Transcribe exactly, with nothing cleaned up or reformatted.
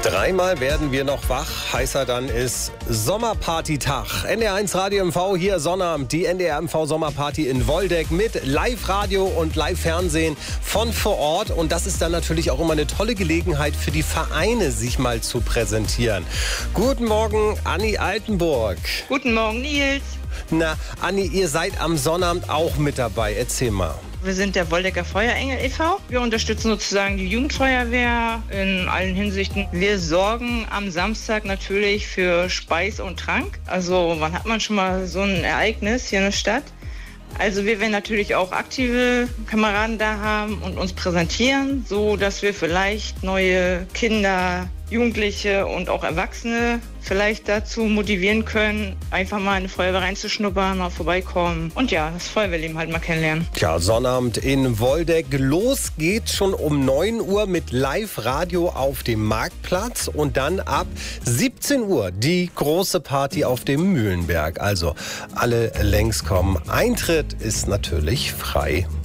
Dreimal werden wir noch wach. Heißer dann ist Sommerparty-Tag. N D R eins Radio M V hier Sonnabend. Die N D R M V Sommerparty in Woldeck mit Live-Radio und Live-Fernsehen von vor Ort. Und das ist dann natürlich auch immer eine tolle Gelegenheit für die Vereine, sich mal zu präsentieren. Guten Morgen, Anni Altenburg. Guten Morgen, Nils. Na, Anni, ihr seid am Sonnabend auch mit dabei. Erzähl mal. Wir sind der Woldecker Feuerengel e V Wir unterstützen sozusagen die Jugendfeuerwehr in allen Hinsichten. Wir sorgen am Samstag natürlich für Speis und Trank. Also wann hat man schon mal so ein Ereignis hier in der Stadt? Also wir werden natürlich auch aktive Kameraden da haben und uns präsentieren, so dass wir vielleicht neue Kinder, Jugendliche und auch Erwachsene vielleicht dazu motivieren können, einfach mal in die Feuerwehr reinzuschnuppern, mal vorbeikommen und ja, das Feuerwehrleben halt mal kennenlernen. Tja, Sonnabend in Woldeck. Los geht's schon um neun Uhr mit Live-Radio auf dem Marktplatz und dann ab siebzehn Uhr die große Party auf dem Mühlenberg. Also alle längs kommen. Eintritt ist natürlich frei.